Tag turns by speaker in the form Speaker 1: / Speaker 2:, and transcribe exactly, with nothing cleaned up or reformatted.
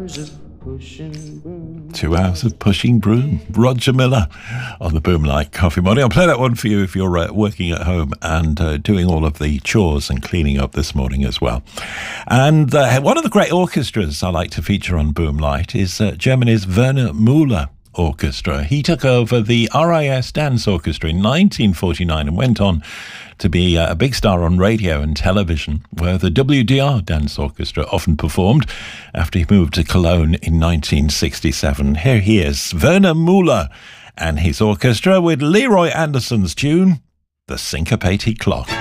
Speaker 1: Two hours of pushing broom. Roger Miller on the Boomlight Coffee Morning. I'll play that one for you if you're uh, working at home and uh, doing all of the chores and cleaning up this morning as well. And uh, one of the great orchestras I like to feature on Boomlight is uh, Germany's Werner Müller Orchestra. He took over the R I S Dance Orchestra in nineteen forty-nine and went on to be a big star on radio and television, where the W D R Dance Orchestra often performed after he moved to Cologne in nineteen sixty-seven. Here he is, Werner Müller and his orchestra with Leroy Anderson's tune, The Syncopated Clock.